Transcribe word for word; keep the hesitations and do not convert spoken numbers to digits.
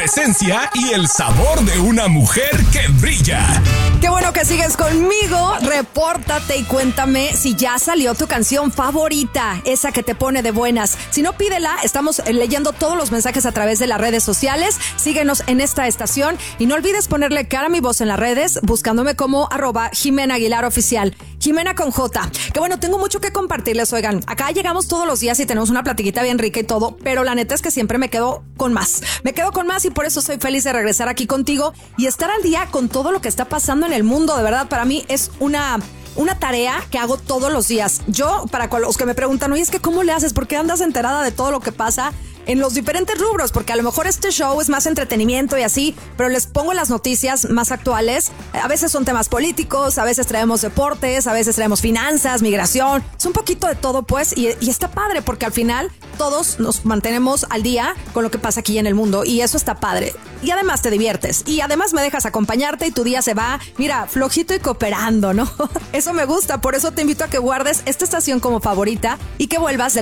presencia y el sabor de una mujer que brilla. Qué bueno que sigues conmigo. Repórtate y cuéntame si ya salió tu canción favorita, esa que te pone de buenas. Si no, pídela. Estamos leyendo todos los mensajes a través de las redes sociales. Síguenos en esta estación y no olvides ponerle cara a mi voz en las redes, buscándome como arroba Jimena Aguilar Oficial. Jimena con J. Que bueno, tengo mucho que compartirles. Oigan, acá llegamos todos los días y tenemos una platiquita bien rica y todo, pero la neta es que siempre me quedo con más. Me quedo con más y por eso soy feliz de regresar aquí contigo y estar al día con todo lo que está pasando en el mundo. De verdad, para mí es una... Una tarea que hago todos los días. Yo, para los que me preguntan, oye, es que ¿cómo le haces? ¿Por qué andas enterada de todo lo que pasa en los diferentes rubros? Porque a lo mejor este show es más entretenimiento y así, pero les pongo las noticias más actuales. A veces son temas políticos, a veces traemos deportes, a veces traemos finanzas, migración. Es un poquito de todo, pues, y, y está padre porque al final todos nos mantenemos al día con lo que pasa aquí en el mundo y eso está padre. Y además te diviertes y además me dejas acompañarte y tu día se va, mira, flojito y cooperando, ¿no? Eso me gusta, por eso te invito a que guardes esta estación como favorita y que vuelvas de